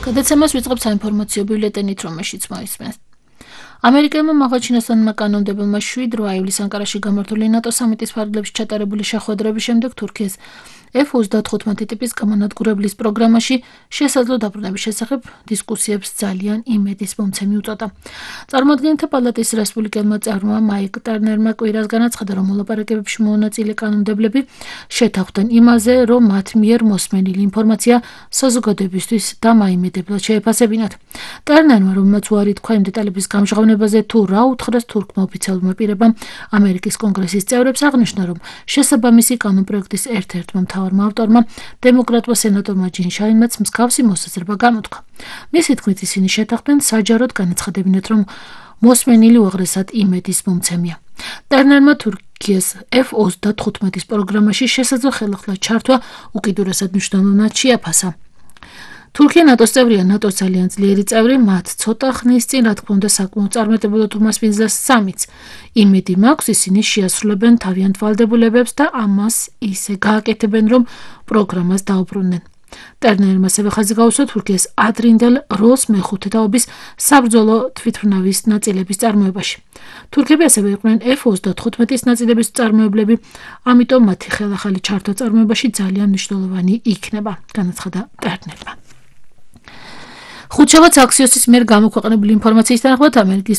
გადაცემას ვიწყებთ საინფორმაციო ბიულეტენით, რომელშიც მოისმენთ. ამერიკელმა მაღალჩინოსანმა კანონმდებელმა 7 ივლისს ანკარაში გამართული ნატო სამიტის ფარგლებში ჩატარებული შეხვედრების შემდეგ თურქიის F-35 ტიპის გამონადგურებლის პროგრამაში შესაძლო დაბრუნების შესახებ დისკუსიებს ძალიან იმედის მომცემი უწოდა. წარმოადგენთა პალატის რესპუბლიკელმა წევრმა მაიკ ტერნერმა კვირას განაცხადა, რომ მოლაპარაკებებში მონაწილე კანონმდებლები შეთანხმდნენ იმაზე, რომ მათ მიერ მოსმენილი ინფორმაცია საზოგადოებისთვის დამაიმედებლად შეეფასებინათ. ტერნერმა, რომელმაც უარი თქვა იმ დეტალების გამჟღავნებაზე, თუ რა უთხრეს თურქმა ოფიციალურმა პირებამ ამერიკის კონგრესის წევრებს, აღნიშნა, რომ შესაბამისი კანონპროექტის ერთ-ერთმა მთავარმა ავტორმა, დემოკრატმა სენატორმა ჯინ შაინმაც მსგავსი მოსაზრება გამოთქვა. მისი თქმით, ისინი შეთანხმდნენ საჯაროდ განაცხადებინათ, რომ მოსმენილი უაღრესად იმედის მომცემია. ტერნერმა თურქიის F-35 პროგრამაში შესაძლო ხელახლა ჩართვა უკიდურესად მნიშვნელოვნად შეაფასა. თურქია ნატოს წევრია, ნატოს ძალიან ძლიერი წევრი, მათ ცოტა ხნის წინ, რა თქმა უნდა, საკმაოდ წარმატებულად უმასპინძლა სამიც. იმედი მაქვს, ისინი შეასრულებენ თავიანთ ვალდებულებებს და ამას ისე გააკეთებენ, რომ პროგრამას დაუბრუნდნენ. ტერნერმა ასევე ხაზი გაუსვა თურქიის ადრინდელ როლს მეხუთე თაობის საბრძოლო თვითმფრინავის ნაწილების წარმოებაში. თურქები ასევე იყვნენ F-35 ნაწილების მწარმოებლები, ამიტომ მათი ხელახალი ჩართვა წარმოებაში ძალიან მნიშვნელოვანი იქნება, განაცხადა ტერნერმა. ხუთშაბათს აქსიოსის მიერ გამოქვეყნებული ინფორმაციის თანახმად ამერიკის